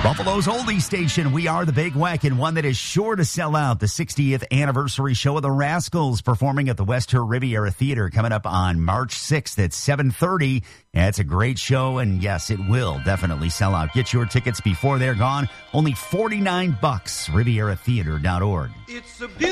Buffalo's oldie station, we are the Big Weck, and one that is sure to sell out. The 60th anniversary show of the Rascals performing at the West Riviera Theater coming up on March 6th at 7:30. Yeah, it's a great show, and yes, it will definitely sell out. Get your tickets before they're gone. Only $49, RivieraTheater.org. It's a beautiful